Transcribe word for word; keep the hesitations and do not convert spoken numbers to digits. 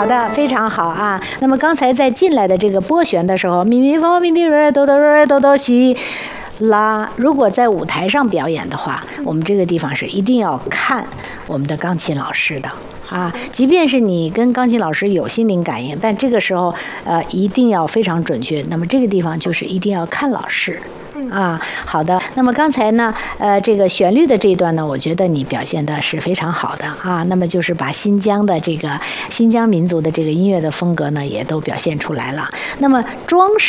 好的，非常好啊。那么刚才在进来的这个拨弦的时候，咪咪发咪咪瑞哆哆瑞哆哆西啦，如果在舞台上表演的话，我们这个地方是一定要看我们的钢琴老师的。啊，即便是你跟钢琴老师有心灵感应，但这个时候呃一定要非常准确。那么这个地方就是一定要看老师。啊，好的。那么刚才呢，呃，这个旋律的这一段呢，我觉得你表现的是非常好的啊。那么就是把新疆的这个新疆民族的这个音乐的风格呢，也都表现出来了。那么装饰。